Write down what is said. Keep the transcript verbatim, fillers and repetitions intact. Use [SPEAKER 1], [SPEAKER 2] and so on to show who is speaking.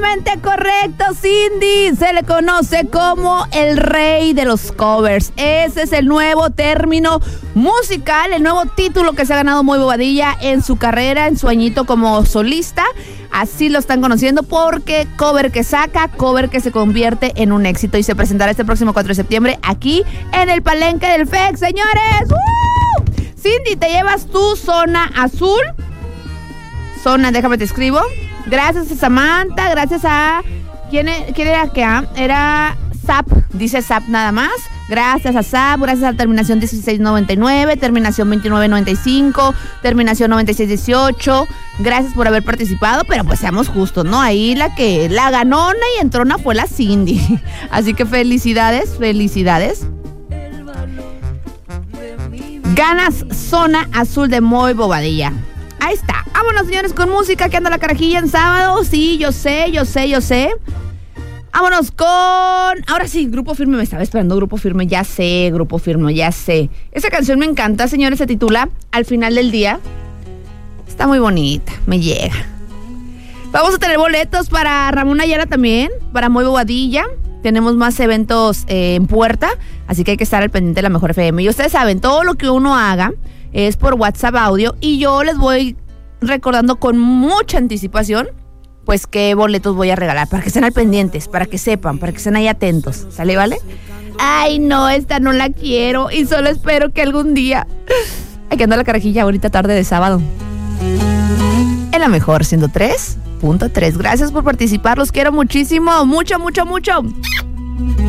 [SPEAKER 1] Totalmente correcto, Cindy. Se le conoce como el rey de los covers. Ese es el nuevo término musical, el nuevo título que se ha ganado Moy Bobadilla en su carrera, en su añito como solista. Así lo están conociendo porque cover que saca, cover que se convierte en un éxito y se presentará este próximo cuatro de septiembre aquí en el Palenque del F E X, señores. ¡Uh! Cindy, te llevas tu zona azul. Zona, déjame te escribo. Gracias a Samantha, gracias a... ¿Quién, es, quién era que? Era Zap, dice Zap nada más. Gracias a Zap, gracias a terminación dieciséis noventa y nueve, terminación veintinueve noventa y cinco, terminación noventa y seis dieciocho. Gracias por haber participado, pero pues seamos justos, ¿no? Ahí la que la ganona y entrona fue la Cindy. Así que felicidades, felicidades. Ganas zona azul de Moy Bobadilla. Ahí está. Vámonos, señores, con música, que anda la carajilla en sábado. Sí, yo sé, yo sé, yo sé. Vámonos con... Ahora sí, Grupo Firme. Me estaba esperando Grupo Firme. Ya sé, Grupo Firme, ya sé. Esa canción me encanta, señores. Se titula Al final del día. Está muy bonita. Me llega. Vamos a tener boletos para Ramón Ayala también. Para Moy Bobadilla. Tenemos más eventos eh, en puerta. Así que hay que estar al pendiente de la Mejor F M. Y ustedes saben, todo lo que uno haga es por WhatsApp audio. Y yo les voy recordando con mucha anticipación pues qué boletos voy a regalar, para que estén al pendientes, para que sepan, para que estén ahí atentos. ¿Sale, vale? Ay, no, esta no la quiero y solo espero que algún día... Aquí anda la carajilla, ahorita tarde de sábado. En la Mejor ciento tres punto tres. Gracias por participar, los quiero muchísimo, mucho, mucho, mucho.